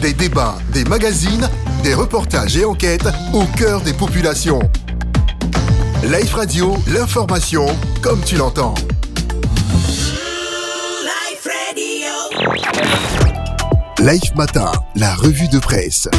Des débats, des magazines, des reportages et enquêtes au cœur des populations. Life Radio, l'information comme tu l'entends. Life Radio. Life Matin, la revue de presse.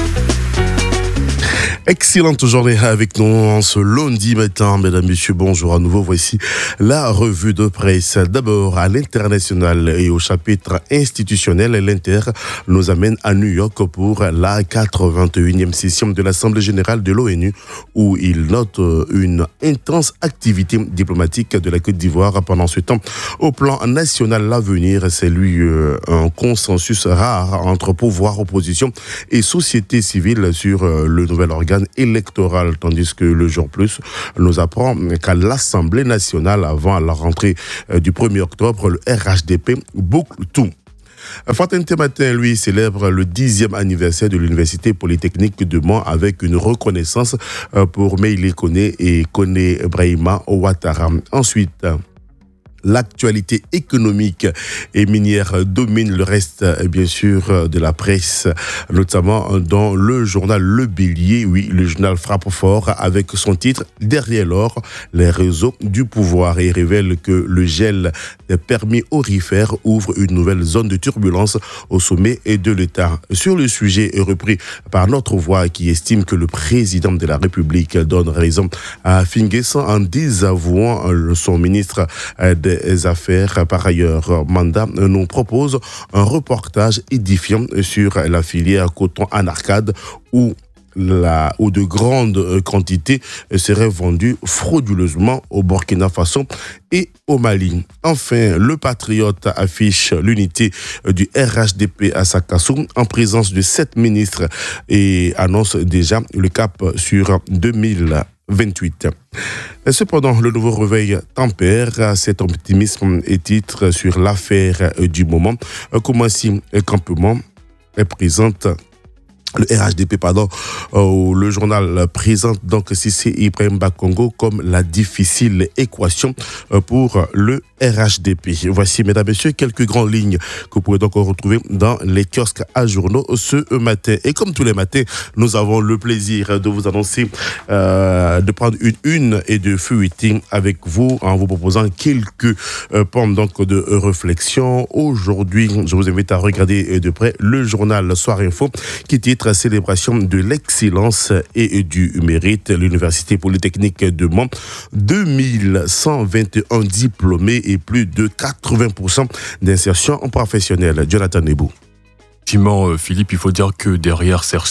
Excellente journée avec nous en ce lundi matin, mesdames, messieurs, bonjour à nouveau. Voici la revue de presse. D'abord à l'international et au chapitre institutionnel, l'Inter nous amène à New York pour la 81e session de l'Assemblée générale de l'ONU où il note une intense activité diplomatique de la Côte d'Ivoire pendant ce temps. Au plan national, l'avenir, c'est lui un consensus rare entre pouvoir, opposition et société civile sur le nouvel organe électoral, tandis que le jour plus nous apprend qu'à l'Assemblée nationale, avant la rentrée du 1er octobre, le RHDP boucle tout. Fraternité Matin, lui, célèbre le 10e anniversaire de l'Université Polytechnique de Mans avec une reconnaissance pour Meïlé Koné et Koné Brahima Ouattara. Ensuite, l'actualité économique et minière domine le reste, bien sûr, de la presse, notamment dans le journal Le Bélier. Oui, le journal frappe fort avec son titre « Derrière l'or, les réseaux du pouvoir » et révèle que le gel des permis aurifères ouvre une nouvelle zone de turbulence au sommet de l'État. Sur le sujet repris par Notre Voix qui estime que le président de la République donne raison à Finguessan en désavouant son ministre des Affaires. Par ailleurs, Mandat nous propose un reportage édifiant sur la filière coton en Arcade où de grandes quantités seraient vendues frauduleusement au Burkina Faso et au Mali. Enfin, le Patriote affiche l'unité du RHDP à Sakassou en présence de 7 ministres et annonce déjà le cap sur 2028. Cependant, le nouveau réveil tempère cet optimisme et titre sur l'affaire du moment. Koumassi Campement présente le RHDP, le journal présente donc Cissé Ibrahim Bakongo comme la difficile équation pour le RHDP. Voici, mesdames et messieurs, quelques grandes lignes que vous pouvez donc retrouver dans les kiosques à journaux ce matin. Et comme tous les matins, nous avons le plaisir de vous annoncer, de prendre une et de feuilleter avec vous en vous proposant quelques pans donc de réflexion. Aujourd'hui, je vous invite à regarder de près le journal Soir Info qui titre Célébration de l'excellence et du mérite. L'Université Polytechnique de Mans, 2121 diplômés et plus de 80% d'insertion professionnelle. Jonathan Nebou. Effectivement, Philippe, il faut dire que derrière ces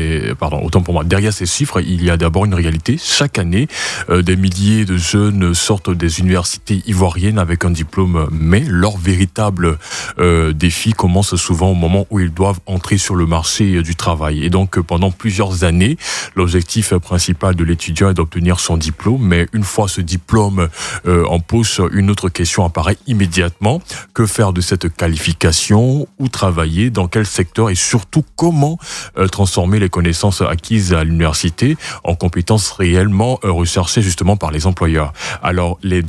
chiffres, il y a d'abord une réalité. Chaque année, des milliers de jeunes sortent des universités ivoiriennes avec un diplôme, mais leur véritable défi commence souvent au moment où ils doivent entrer sur le marché du travail. Et donc, pendant plusieurs années, l'objectif principal de l'étudiant est d'obtenir son diplôme, mais une fois ce diplôme en poche, une autre question apparaît immédiatement. Que faire de cette qualification? Où travailler? Dans quel secteur? Et surtout, comment transformer les connaissances acquises à l'université en compétences réellement recherchées justement par les employeurs. Alors, les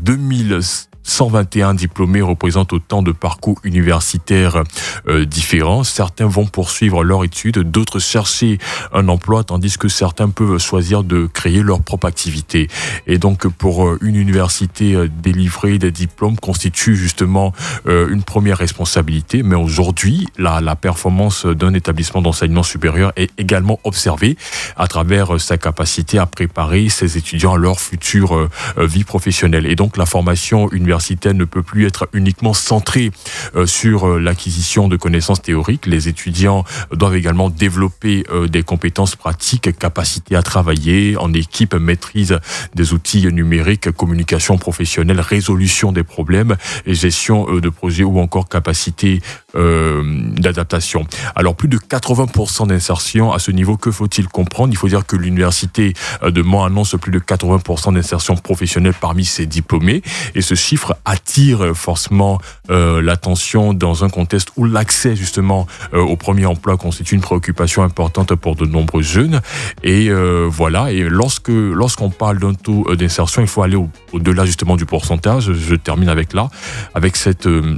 2121 diplômés représentent autant de parcours universitaires différents. Certains vont poursuivre leur étude, d'autres chercher un emploi, tandis que certains peuvent choisir de créer leur propre activité. Et donc, pour une université, délivrer des diplômes constitue justement une première responsabilité. Mais aujourd'hui, la performance d'un établissement d'enseignement supérieur est également observée à travers sa capacité à préparer ses étudiants à leur future vie professionnelle. Et donc, la formation universitaire ne peut plus être uniquement centrée sur l'acquisition de connaissances théoriques. Les étudiants doivent également développer des compétences pratiques, capacité à travailler en équipe, maîtrise des outils numériques, communication professionnelle, résolution des problèmes et gestion de projets ou encore capacité d'adaptation. Alors, plus de 80% d'insertion à ce niveau, que faut-il comprendre? Il faut dire que l'université de Mans annonce plus de 80% d'insertion professionnelle parmi ses diplômés et ce chiffre attire forcément l'attention dans un contexte où l'accès justement au premier emploi constitue une préoccupation importante pour de nombreux jeunes. Et voilà, et lorsqu'on parle d'un taux d'insertion, il faut aller au-delà justement du pourcentage. Je termine avec cette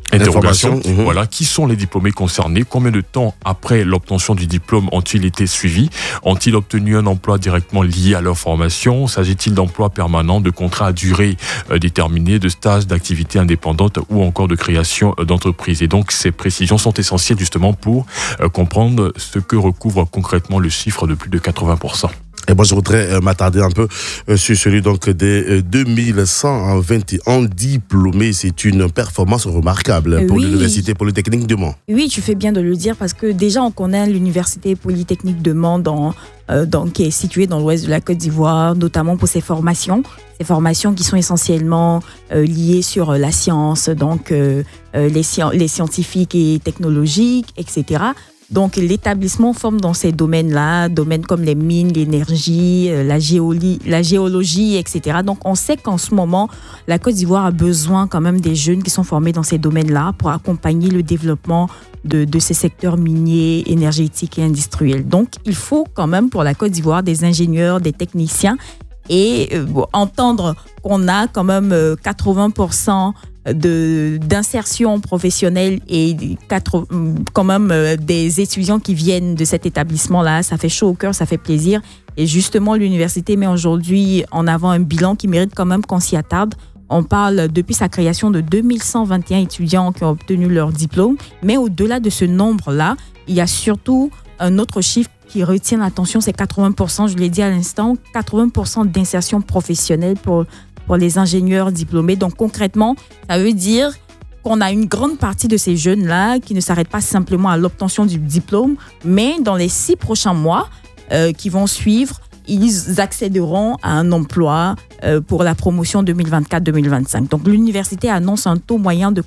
Interrogation. Voilà, qui sont les diplômés concernés? Combien de temps après l'obtention du diplôme ont-ils été suivis? Ont-ils obtenu un emploi directement lié à leur formation? S'agit-il d'emplois permanents, de contrats à durée déterminée, de stages, d'activités indépendantes ou encore de création d'entreprises? Et donc, ces précisions sont essentielles justement pour comprendre ce que recouvre concrètement le chiffre de plus de 80%. Et moi, je voudrais m'attarder un peu sur celui donc des 2121 diplômés. C'est une performance remarquable pour l'Université Polytechnique de Mans. Oui, tu fais bien de le dire parce que déjà, on connaît l'Université Polytechnique de Mans qui est située dans l'ouest de la Côte d'Ivoire, notamment pour ses formations qui sont essentiellement liées sur la science, donc les scientifiques et technologiques, etc. Donc, l'établissement forme dans ces domaines-là, domaines comme les mines, l'énergie, la géologie, etc. Donc, on sait qu'en ce moment, la Côte d'Ivoire a besoin quand même des jeunes qui sont formés dans ces domaines-là pour accompagner le développement de ces secteurs miniers, énergétiques et industriels. Donc, il faut quand même pour la Côte d'Ivoire des ingénieurs, des techniciens et entendre qu'on a quand même 80% d'insertion professionnelle et quand même des étudiants qui viennent de cet établissement-là. Ça fait chaud au cœur, ça fait plaisir. Et justement, l'université met aujourd'hui en avant un bilan qui mérite quand même qu'on s'y attarde. On parle depuis sa création de 2121 étudiants qui ont obtenu leur diplôme. Mais au-delà de ce nombre-là, il y a surtout un autre chiffre qui retient l'attention, c'est 80%, je l'ai dit à l'instant, 80% d'insertion professionnelle pour les ingénieurs diplômés. Donc concrètement, ça veut dire qu'on a une grande partie de ces jeunes-là qui ne s'arrêtent pas simplement à l'obtention du diplôme, mais dans les 6 prochains mois qui vont suivre, ils accéderont à un emploi pour la promotion 2024-2025. Donc l'université annonce un taux moyen de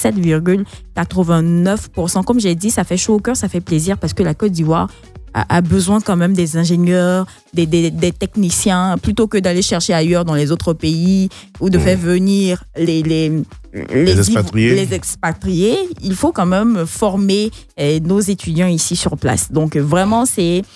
87,89%. Comme j'ai dit, ça fait chaud au cœur, ça fait plaisir parce que la Côte d'Ivoire a besoin quand même des ingénieurs, des techniciens, plutôt que d'aller chercher ailleurs dans les autres pays ou de faire venir les expatriés. Il faut quand même former nos étudiants ici sur place. Donc vraiment,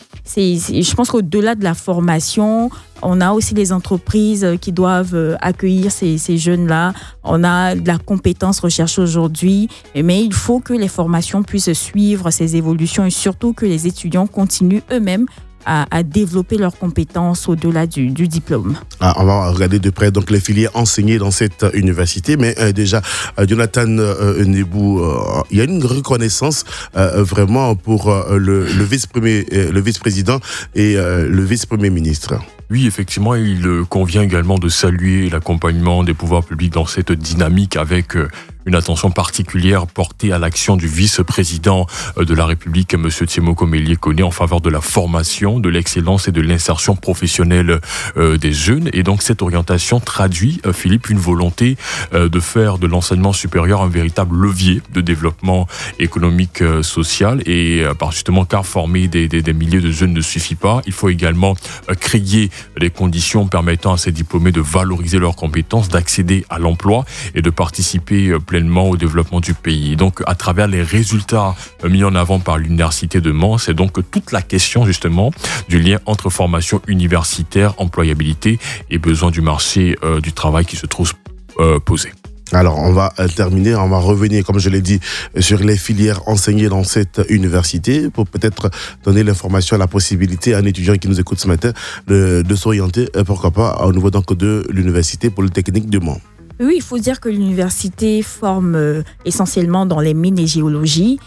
je pense qu'au-delà de la formation, on a aussi les entreprises qui doivent accueillir ces jeunes-là. On a de la compétence recherchée aujourd'hui, mais il faut que les formations puissent suivre ces évolutions et surtout que les étudiants continuent eux-mêmes à développer leurs compétences au-delà du diplôme. On va regarder de près donc les filières enseignées dans cette université, mais déjà Jonathan Nebou, il y a une reconnaissance vraiment pour le vice-président et le vice-premier ministre. Oui, effectivement, il convient également de saluer l'accompagnement des pouvoirs publics dans cette dynamique avec une attention particulière portée à l'action du vice-président de la République, M. Tiemoko Melie-Kone, en faveur de la formation, de l'excellence et de l'insertion professionnelle des jeunes. Et donc, cette orientation traduit, Philippe, une volonté de faire de l'enseignement supérieur un véritable levier de développement économique, social. Et justement, car former des milliers de jeunes ne suffit pas, il faut également créer les conditions permettant à ces diplômés de valoriser leurs compétences, d'accéder à l'emploi et de participer pleinement au développement du pays. Donc, à travers les résultats mis en avant par l'Université de Mans, c'est donc toute la question justement du lien entre formation universitaire, employabilité et besoin du marché du travail qui se trouve posé. Alors, on va terminer, on va revenir, comme je l'ai dit, sur les filières enseignées dans cette université pour peut-être donner l'information, la possibilité à un étudiant qui nous écoute ce matin de s'orienter, pourquoi pas, au niveau donc de l'Université Polytechnique de Mans. Oui, il faut dire que l'université forme essentiellement dans les mines et géologie,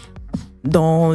dans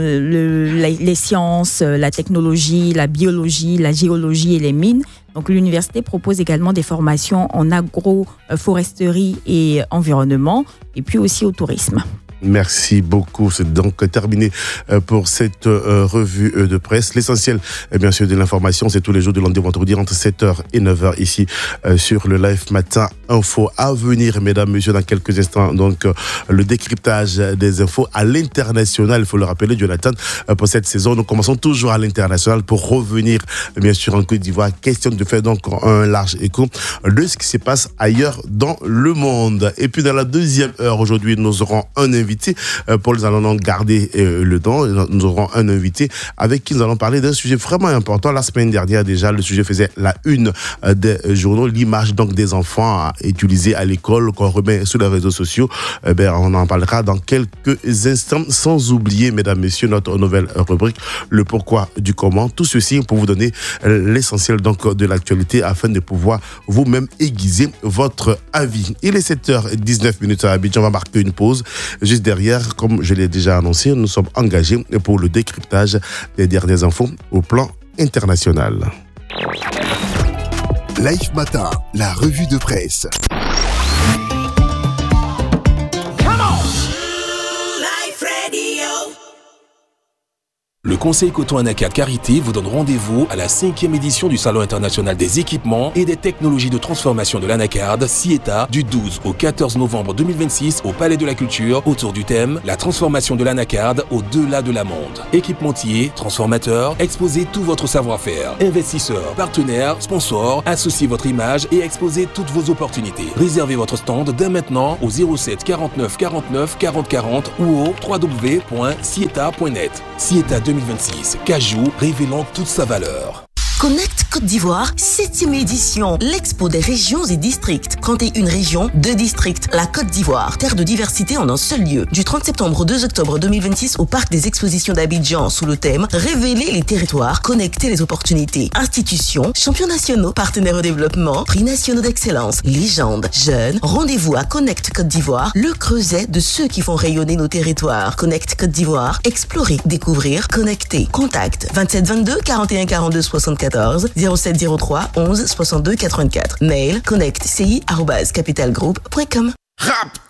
les sciences, la technologie, la biologie, la géologie et les mines. Donc l'université propose également des formations en agroforesterie et environnement, et puis aussi au tourisme. Merci beaucoup. C'est donc terminé pour cette revue de presse. L'essentiel, bien sûr, de l'information, c'est tous les jours de lundi au vendredi entre 7h et 9h ici sur le Live Matin Info. À venir, mesdames, messieurs, dans quelques instants, donc le décryptage des infos à l'international. Il faut le rappeler, Jonathan, pour cette saison, nous commençons toujours à l'international pour revenir, bien sûr, en Côte d'Ivoire. Question de faire donc un large écho de ce qui se passe ailleurs dans le monde. Et puis, dans la deuxième heure, aujourd'hui, nous aurons un invité invités. Paul, nous allons donc garder le temps. Nous aurons un invité avec qui nous allons parler d'un sujet vraiment important. La semaine dernière, déjà, le sujet faisait la une des journaux. L'image donc des enfants utilisés à l'école qu'on remet sur les réseaux sociaux. On en parlera dans quelques instants, sans oublier, mesdames, messieurs, notre nouvelle rubrique, le pourquoi du comment. Tout ceci pour vous donner l'essentiel donc de l'actualité afin de pouvoir vous-même aiguiser votre avis. Il est 7h19 à Abidjan. On va marquer une pause. Juste derrière, comme je l'ai déjà annoncé, nous sommes engagés pour le décryptage des dernières infos au plan international. Life Matin, la revue de presse. Le Conseil Coton Anacarde Carité vous donne rendez-vous à la 5e édition du Salon international des équipements et des technologies de transformation de l'anacarde, CIETA, du 12 au 14 novembre 2026 au Palais de la Culture, autour du thème « La transformation de l'anacarde au-delà de l'amande ». Équipementiers, transformateurs, exposez tout votre savoir-faire. Investisseurs, partenaires, sponsors, associez votre image et exposez toutes vos opportunités. Réservez votre stand dès maintenant au 07 49 49 40 40 ou au www.cieta.net. CIETA 2026, Cajou, révélant toute sa valeur. Connect Côte d'Ivoire, 7e édition, l'expo des régions et districts. Comptez une région, 2 districts, la Côte d'Ivoire, terre de diversité en un seul lieu. Du 30 septembre au 2 octobre 2026 au Parc des Expositions d'Abidjan sous le thème Révéler les territoires, connecter les opportunités. Institutions, champions nationaux, partenaires au développement, prix nationaux d'excellence, légendes, jeunes. Rendez-vous à Connect Côte d'Ivoire, le creuset de ceux qui font rayonner nos territoires. Connect Côte d'Ivoire, explorer, découvrir, connecter. Contact 27 22 41 42 64 0703 11 62 84. Mail connectci@capitalgroup.com. Rap